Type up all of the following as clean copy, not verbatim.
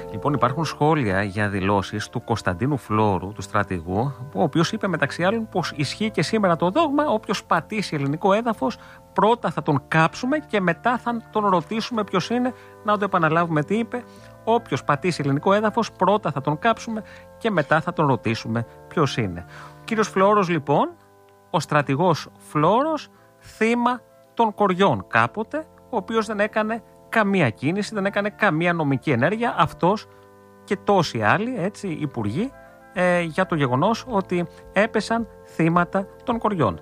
Λοιπόν, υπάρχουν σχόλια για δηλώσεις του Κωνσταντίνου Φλόρου, του στρατηγού, ο οποίος είπε μεταξύ άλλων πως ισχύει και σήμερα το δόγμα: όποιος πατήσει ελληνικό έδαφος, πρώτα θα τον κάψουμε και μετά θα τον ρωτήσουμε ποιος είναι. Να το επαναλάβουμε τι είπε: όποιος πατήσει ελληνικό έδαφος, πρώτα θα τον κάψουμε και μετά θα τον ρωτήσουμε ποιος είναι. Ο κύριος Φλόρος, λοιπόν, ο στρατηγός Φλόρος, θύμα των κοριών κάποτε, ο οποίος δεν έκανε καμία κίνηση, δεν έκανε καμία νομική ενέργεια, αυτός και τόσοι άλλοι, έτσι, υπουργοί, για το γεγονός ότι έπεσαν θύματα των κοριών.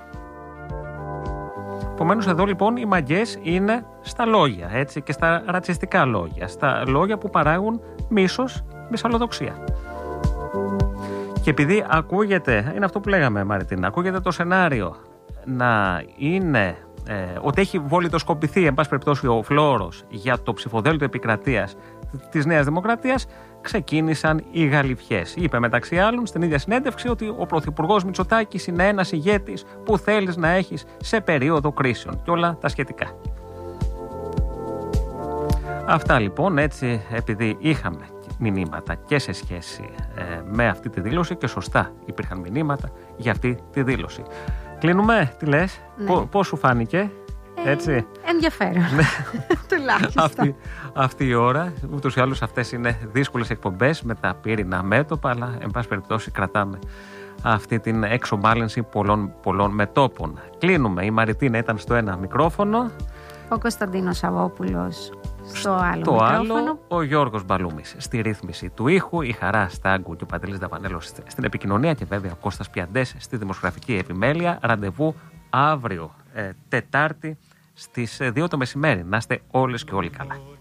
Επομένως, εδώ λοιπόν οι μαγκές είναι στα λόγια, έτσι, και στα ρατσιστικά λόγια, στα λόγια που παράγουν μίσος, μυσαλλοδοξία. Και επειδή ακούγεται, είναι αυτό που λέγαμε, Μαριτίνα, ακούγεται το σενάριο να είναι ότι έχει βολιτοσκοπηθεί, εν πάση περιπτώσει, ο Φλόρος για το ψηφοδέλτιο επικρατείας της Νέας Δημοκρατίας, ξεκίνησαν οι γαλιφιές. Είπε μεταξύ άλλων στην ίδια συνέντευξη ότι ο Πρωθυπουργός Μητσοτάκης είναι ένας ηγέτης που θέλεις να έχεις σε περίοδο κρίσεων και όλα τα σχετικά. Αυτά λοιπόν, έτσι, επειδή είχαμε μηνύματα και σε σχέση με αυτή τη δήλωση και σωστά υπήρχαν μηνύματα για αυτή τη δήλωση. Κλείνουμε, τι λες, ναι. Πώς σου φάνηκε, έτσι? Ενδιαφέρον, τουλάχιστον. Αυτή η ώρα, ούτως ή άλλως αυτές είναι δύσκολες εκπομπές με τα πύρινα μέτωπα, αλλά εν πάση περιπτώσει κρατάμε αυτή την εξομάλυνση πολλών μετόπων. Κλείνουμε, η Μαριτίνα ήταν στο ένα μικρόφωνο. Ο Κωνσταντίνος Σαββόπουλος στο άλλο το μικρόφωνο. Άλλο, ο Γιώργος Μπαλούμης στη ρύθμιση του ήχου, η Χαρά Στάγκου και ο Παντελής Δαβανέλος στην επικοινωνία και βέβαια ο Κώστας Πιαντές στη δημοσιογραφική επιμέλεια. Ραντεβού αύριο Τετάρτη στις 2 το μεσημέρι. Να είστε όλες και όλοι καλά.